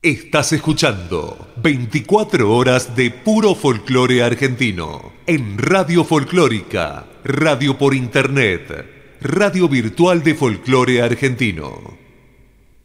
Estás escuchando 24 horas de puro folclore argentino en Radio Folclórica, radio por internet, radio virtual de folclore argentino.